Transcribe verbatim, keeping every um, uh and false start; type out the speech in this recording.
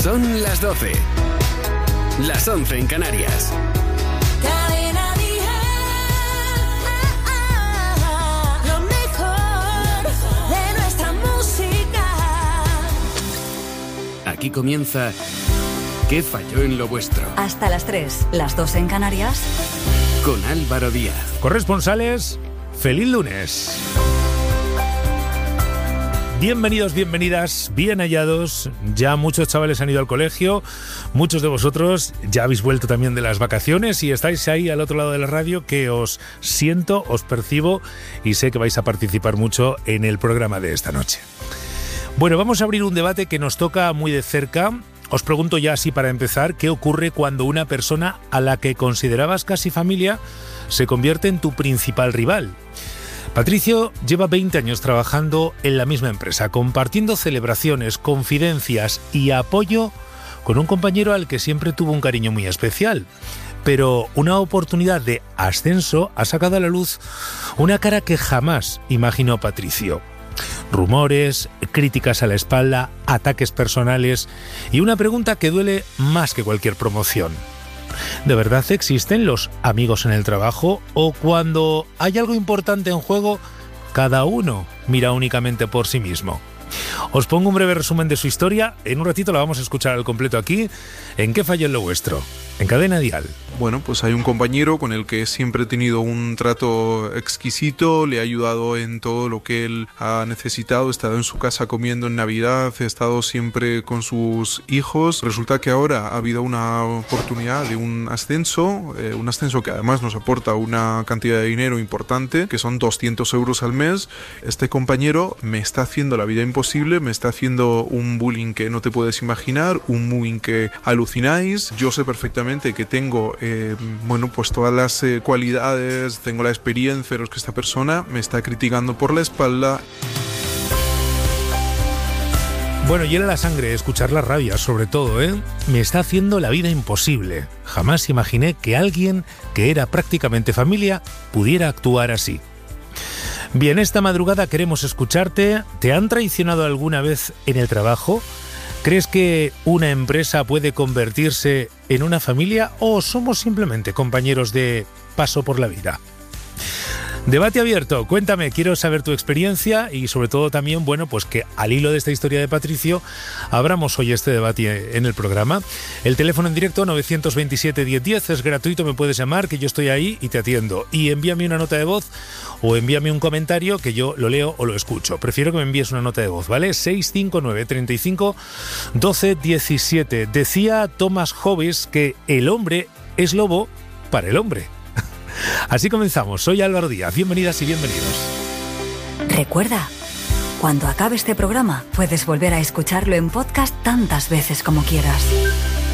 Son las doce. Las once en Canarias. Cadena Dial, lo mejor de nuestra música. Aquí comienza ¿Qué falló en lo vuestro? Hasta las tres, las dos en Canarias. Con Álvaro Díaz. Corresponsales, feliz lunes. Bienvenidos, bienvenidas, bien hallados. Ya muchos chavales han ido al colegio, muchos de vosotros ya habéis vuelto también de las vacaciones y estáis ahí al otro lado de la radio, que os siento, os percibo y sé que vais a participar mucho en el programa de esta noche. Bueno, vamos a abrir un debate que nos toca muy de cerca. Os pregunto ya así para empezar, ¿qué ocurre cuando una persona a la que considerabas casi familia se convierte en tu principal rival? Patricio lleva veinte años trabajando en la misma empresa, compartiendo celebraciones, confidencias y apoyo con un compañero al que siempre tuvo un cariño muy especial. Pero una oportunidad de ascenso ha sacado a la luz una cara que jamás imaginó Patricio. Rumores, críticas a la espalda, ataques personales y una pregunta que duele más que cualquier promoción. ¿De verdad existen los amigos en el trabajo o cuando hay algo importante en juego, cada uno mira únicamente por sí mismo? Os pongo un breve resumen de su historia. En un ratito la vamos a escuchar al completo aquí, en ¿Qué falló en lo vuestro?, en Cadena Dial. Bueno, pues hay un compañero con el que siempre he tenido un trato exquisito, le he ayudado en todo lo que él ha necesitado, he estado en su casa comiendo en Navidad, he estado siempre con sus hijos. Resulta que ahora ha habido una oportunidad de un ascenso, eh, un ascenso que además nos aporta una cantidad de dinero importante, que son doscientos euros al mes. Este compañero me está haciendo la vida imposible, me está haciendo un bullying que no te puedes imaginar, un bullying que alucináis. Yo sé perfectamente que tengo eh, bueno, pues todas las eh, cualidades, tengo la experiencia, pero es que esta persona me está criticando por la espalda. Bueno, hiela la sangre escuchar la rabia, sobre todo, ¿eh? Me está haciendo la vida imposible. Jamás imaginé que alguien que era prácticamente familia pudiera actuar así. Bien, esta madrugada queremos escucharte. ¿Te han traicionado alguna vez en el trabajo? ¿Crees que una empresa puede convertirse en una familia o somos simplemente compañeros de paso por la vida? Debate abierto, cuéntame, quiero saber tu experiencia y sobre todo también, bueno, pues que al hilo de esta historia de Patricio abramos hoy este debate en el programa. El teléfono en directo nueve dos siete, diez diez es gratuito, me puedes llamar, que yo estoy ahí y te atiendo. Y envíame una nota de voz o envíame un comentario que yo lo leo o lo escucho. Prefiero que me envíes una nota de voz, ¿vale? seis cinco nueve, treinta y cinco, doce, diecisiete. Decía Thomas Hobbes que el hombre es lobo para el hombre. Así comenzamos. Soy Álvaro Díaz. Bienvenidas y bienvenidos. Recuerda, cuando acabe este programa, puedes volver a escucharlo en podcast tantas veces como quieras.